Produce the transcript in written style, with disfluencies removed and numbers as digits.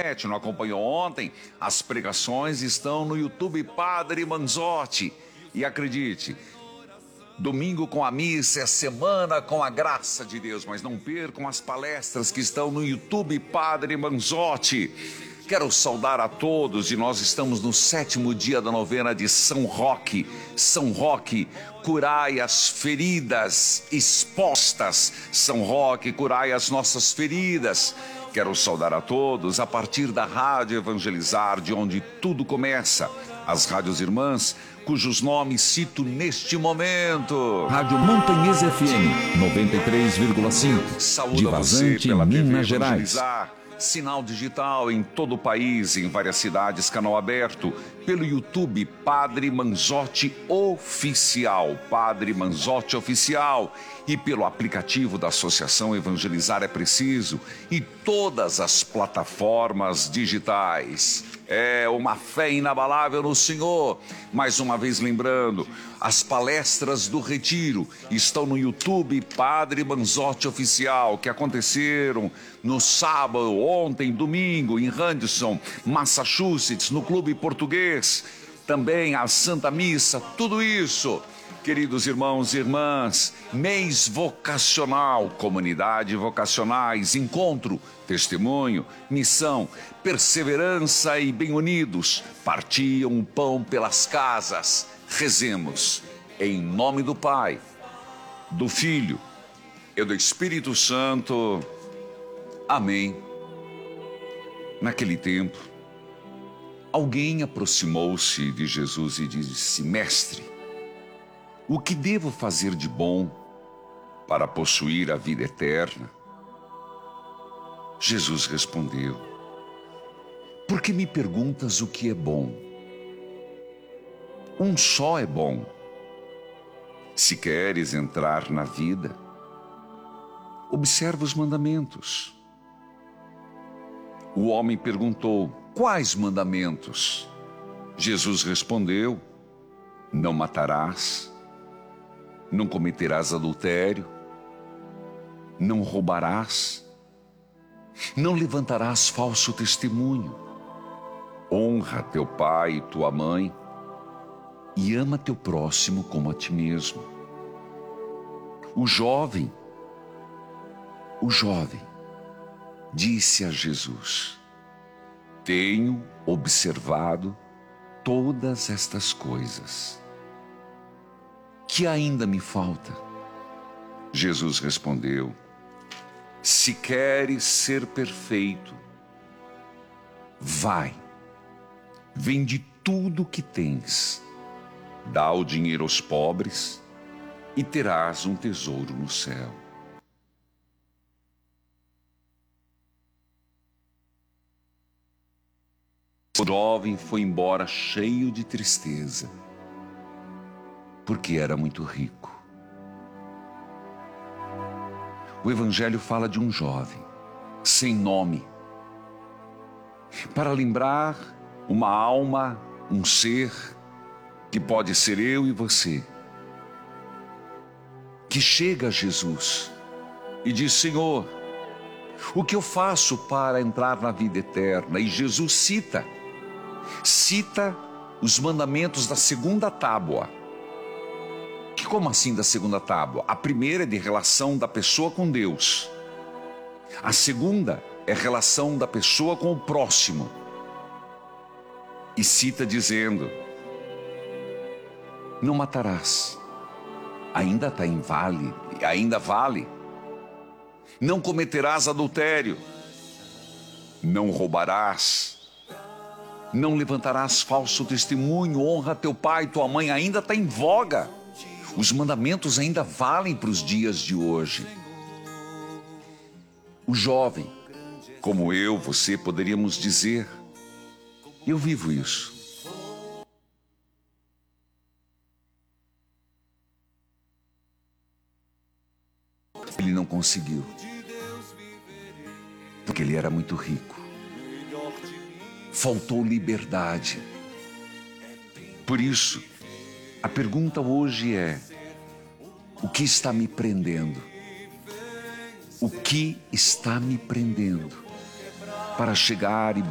internet, não acompanhou ontem? As pregações estão no YouTube Padre Manzotti. E acredite, domingo com a missa é semana com a graça de Deus, mas não percam as palestras que estão no YouTube Padre Manzotti. Quero saudar a todos e nós estamos no 7º dia da novena de São Roque. São Roque, curai as feridas expostas. São Roque, curai as nossas feridas. Quero saudar a todos a partir da Rádio Evangelizar, de onde tudo começa. As rádios irmãs, cujos nomes cito neste momento. Rádio Montanhesa FM 93,5. Saúde de a você Vazante, pela TV Minas Gerais. Evangelizar. Sinal digital em todo o país, em várias cidades, canal aberto. Pelo YouTube, Padre Manzotti Oficial. Padre Manzotti Oficial. E pelo aplicativo da Associação Evangelizar é Preciso. E todas as plataformas digitais. É uma fé inabalável no Senhor. Mais uma vez lembrando, as palestras do Retiro estão no YouTube Padre Manzotti Oficial, que aconteceram no sábado, ontem, domingo, em Henderson, Massachusetts, no Clube Português. Também a Santa Missa, tudo isso. Queridos irmãos e irmãs, mês vocacional, comunidade vocacionais, encontro, testemunho, missão, perseverança e bem unidos, partiam o pão pelas casas. Rezemos, em nome do Pai, do Filho e do Espírito Santo. Amém. Naquele tempo, alguém aproximou-se de Jesus e disse: Mestre, o que devo fazer de bom para possuir a vida eterna? Jesus respondeu: Por que me perguntas o que é bom? Um só é bom. Se queres entrar na vida, observa os mandamentos. O homem perguntou: Quais mandamentos? Jesus respondeu: Não matarás, não cometerás adultério, não roubarás, não levantarás falso testemunho, honra teu pai e tua mãe e ama teu próximo como a ti mesmo. O jovem disse a Jesus: Tenho observado todas estas coisas. Que ainda me falta? Jesus respondeu: Se queres ser perfeito, vai, vende tudo o que tens, dá o dinheiro aos pobres e terás um tesouro no céu. O jovem foi embora cheio de tristeza, porque era muito rico. O Evangelho fala de um jovem, sem nome, para lembrar uma alma, um ser, que pode ser eu e você, que chega a Jesus e diz: Senhor, o que eu faço para entrar na vida eterna? E Jesus cita os mandamentos da segunda tábua. Como assim da segunda tábua? A primeira é de relação da pessoa com Deus. A segunda é relação da pessoa com o próximo. E cita dizendo: Não matarás. Ainda está em vale, ainda vale. Não cometerás adultério. Não roubarás. Não levantarás falso testemunho. Honra teu pai e tua mãe. Ainda está em voga. Os mandamentos ainda valem para os dias de hoje. O jovem, como eu, você, poderíamos dizer: Eu vivo isso. Ele não conseguiu, porque ele era muito rico. Faltou liberdade. Por isso, a pergunta hoje é: o que está me prendendo? O que está me prendendo para chegar e